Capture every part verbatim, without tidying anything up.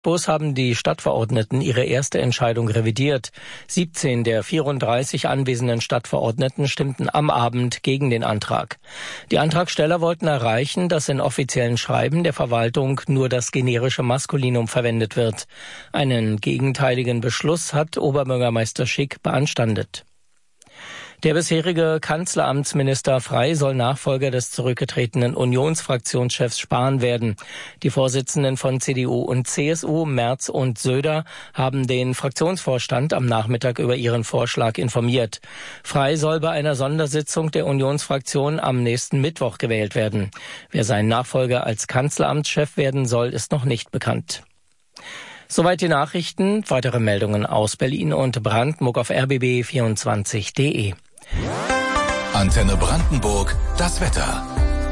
Cottbus haben die Stadtverordneten ihre erste Entscheidung revidiert. siebzehn der vierunddreißig anwesenden Stadtverordneten stimmten am Abend gegen den Antrag. Die Antragsteller wollten erreichen, dass in offiziellen Schreiben der Verwaltung nur das generische Maskulinum verwendet wird. Einen gegenteiligen Beschluss hat Oberbürgermeister Schick beanstandet. Der bisherige Kanzleramtsminister Frey soll Nachfolger des zurückgetretenen Unionsfraktionschefs Spahn werden. Die Vorsitzenden von C D U und C S U, Merz und Söder, haben den Fraktionsvorstand am Nachmittag über ihren Vorschlag informiert. Frey soll bei einer Sondersitzung der Unionsfraktion am nächsten Mittwoch gewählt werden. Wer sein Nachfolger als Kanzleramtschef werden soll, ist noch nicht bekannt. Soweit die Nachrichten. Weitere Meldungen aus Berlin und Brandenburg auf r b b vierundzwanzig punkt d e. Antenne Brandenburg, das Wetter.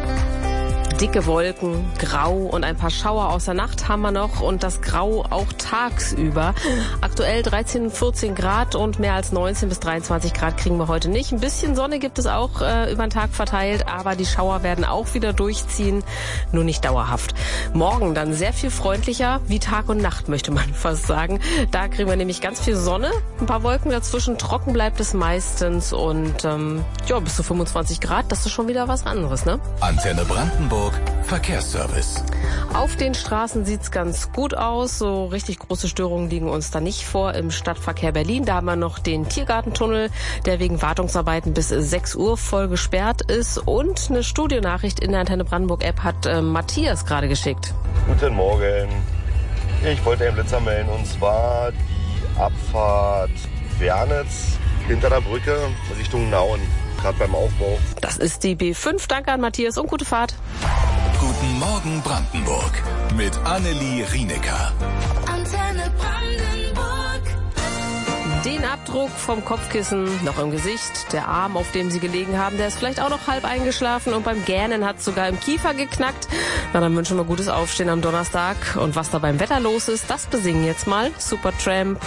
Dicke Wolken, grau und ein paar Schauer aus der Nacht haben wir noch und das Grau auch tagsüber. Aktuell dreizehn, vierzehn Grad und mehr als neunzehn bis dreiundzwanzig Grad kriegen wir heute nicht. Ein bisschen Sonne gibt es auch äh, über den Tag verteilt, aber die Schauer werden auch wieder durchziehen, nur nicht dauerhaft. Morgen dann sehr viel freundlicher, wie Tag und Nacht, möchte man fast sagen. Da kriegen wir nämlich ganz viel Sonne, ein paar Wolken dazwischen, trocken bleibt es meistens und ähm, ja, bis zu fünfundzwanzig Grad, das ist schon wieder was anderes, ne? Antenne Brandenburg. Verkehrsservice. Auf den Straßen sieht's ganz gut aus. So richtig große Störungen liegen uns da nicht vor. Im Stadtverkehr Berlin, da haben wir noch den Tiergartentunnel, der wegen Wartungsarbeiten bis sechs Uhr voll gesperrt ist. Und eine Studionachricht in der Antenne Brandenburg App hat äh, Matthias gerade geschickt. Guten Morgen. Ich wollte einen Blitzer melden und zwar die Abfahrt Wernitz hinter der Brücke Richtung Nauen. Gerade beim Aufbau. Das ist die B fünf. Danke an Matthias und gute Fahrt. Guten Morgen Brandenburg mit Annelie Rienecker. Antenne Brandenburg. Den Abdruck vom Kopfkissen noch im Gesicht. Der Arm, auf dem Sie gelegen haben, der ist vielleicht auch noch halb eingeschlafen und beim Gähnen hat es sogar im Kiefer geknackt. Na, dann wünschen wir gutes Aufstehen am Donnerstag. Und was da beim Wetter los ist, das besingen jetzt mal Supertramp.